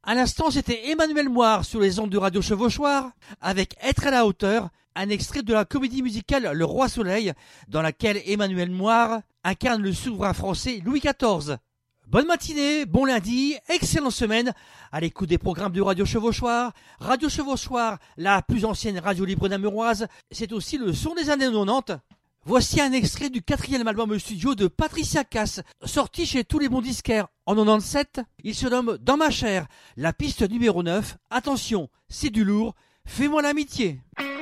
À l'instant, c'était Emmanuel Moire sur les ondes de Radio Chevauchoir avec Être à la hauteur, un extrait de la comédie musicale Le Roi Soleil, dans laquelle Emmanuel Moire incarne le souverain français Louis XIV. Bonne matinée, bon lundi, excellente semaine à l'écoute des programmes de Radio Chevauchoir. Radio Chevauchoir, la plus ancienne radio libre namuroise, c'est aussi le son des années 90. Voici un extrait du 4e album studio de Patricia Cass, sorti chez tous les bons disquaires en 97. Il se nomme Dans ma chair, la piste numéro 9. Attention, c'est du lourd, fais-moi l'amitié.